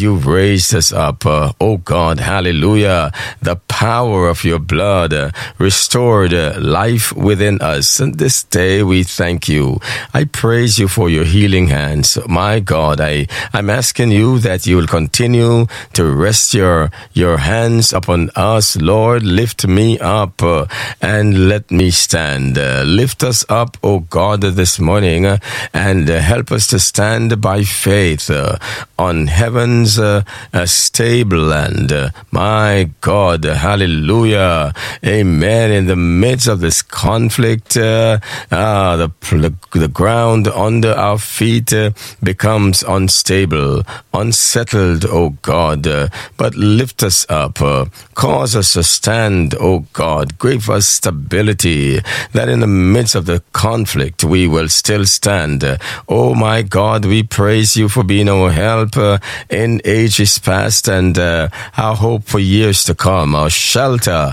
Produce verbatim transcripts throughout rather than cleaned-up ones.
you raised us up. Uh, oh God, hallelujah. The power of your blood uh, restored uh, life within us. And this day we thank you. I praise you for your healing hands. My God, I, I'm asking you that you will continue to rest your, your hands upon us, Lord. Lift me up uh, and let me stand. Uh, lift us up, oh God, this morning uh, and uh, help us to stand by faith uh, on heaven's uh, uh, stable land. Uh, my God, hallelujah. Amen. In the midst of this conflict, uh, uh, the, the, the ground under our feet uh, becomes unstable, unsettled, oh God. Uh, but lift us up. Uh, cause us to stand, oh God. Give us stability that in the midst of the conflict we will still stand. Uh, oh my God, we praise you for being our help uh, in ages past and uh, our hope for years to come, our shelter,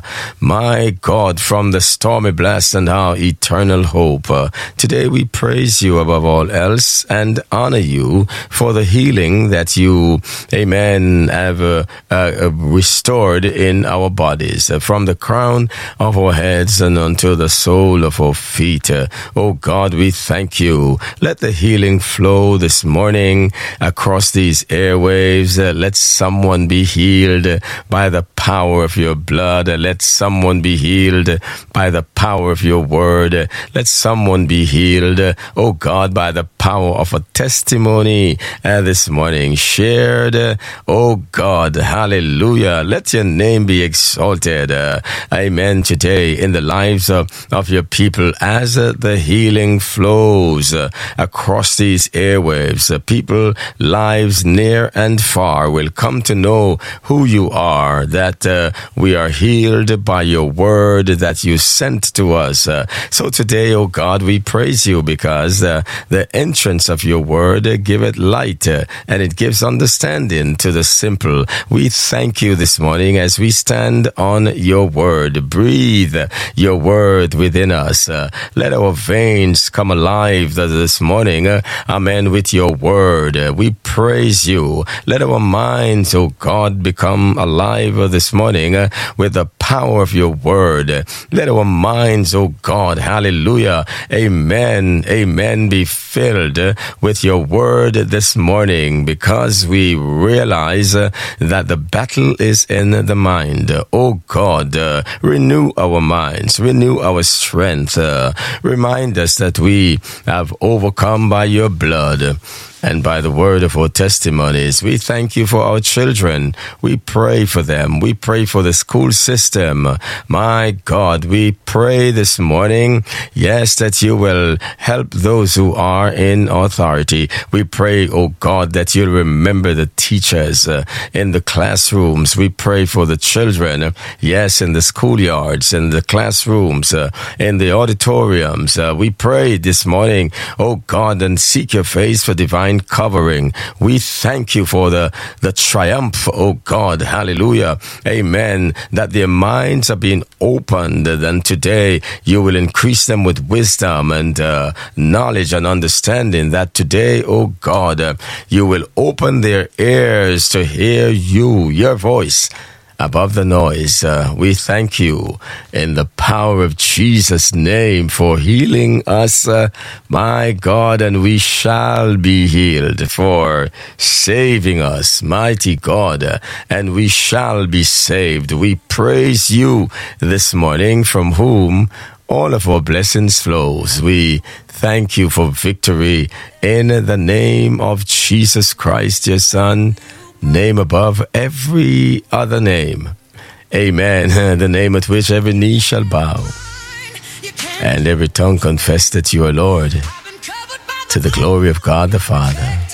my God, from the stormy blast and our eternal hope. Uh, today we praise you above all else and honor you for the healing that you, amen, have uh, uh, restored in our bodies, uh, from the crown of our heads and unto the sole of our feet. Uh, oh God, we thank you. Let the healing flow this morning across these airwaves. Uh, let someone be healed by the power of your blood. Uh, let someone be healed by the power of your word. Uh, let someone be healed, uh, oh God, by the power of a testimony uh, this morning shared. Uh, oh God, hallelujah. Let your name be exalted. Uh, amen. Today in the lives of, of your people as uh, the healing flows uh, across these airwaves. Uh, people, lives near and far will come to know who you are, that uh, we are healed by your word that you sent to us. Uh, so today, oh God, we praise you because uh, the entrance of your word uh, giveth light uh, and it gives understanding to the simple. We thank you this morning as we stand on your word. Breathe your word within us. Uh, let our veins come alive this morning. Uh, amen. With your word. Uh, we praise you. Let our minds, oh God, become alive uh, this morning uh, with the power of your word. Uh, let our minds, oh God, hallelujah, amen, amen, be filled uh, with your word this morning because we realize uh, that the battle is in the mind. Uh, oh God, uh, renew our minds, renew our strength. Uh, remind us that we have overcome by your blood and by the word of our testimonies. We thank you for our children. We pray for them. We pray for the school system. My God, we pray this morning, yes, that you will help those who are in authority. We pray, oh God, that you'll remember the teachers uh, in the classrooms. We pray for the children, yes, in the schoolyards, in the classrooms, uh, in the auditoriums. Uh, we pray this morning, oh God, and seek your face for divine covering. We thank you for the, the triumph, oh God, hallelujah, amen, that their minds are being opened, and today you will increase them with wisdom and uh, knowledge and understanding, that today, oh God, uh, you will open their ears to hear you, your voice, above the noise. Uh, we thank you in the power of Jesus' name for healing us, uh, my God, and we shall be healed, for saving us, mighty God, uh, and we shall be saved. We praise you this morning, from whom all of our blessings flows. We thank you for victory in the name of Jesus Christ, your Son, name above every other name. Amen. The name at which every knee shall bow and every tongue confess that you are Lord, to the glory of God the Father.